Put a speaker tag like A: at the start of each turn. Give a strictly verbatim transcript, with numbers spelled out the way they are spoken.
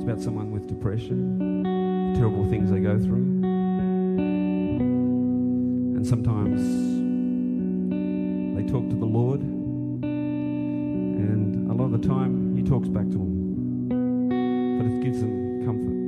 A: about someone with depression, terrible things they go through. And sometimes they talk to the Lord, and a lot of the time he talks back to them, but it gives them comfort.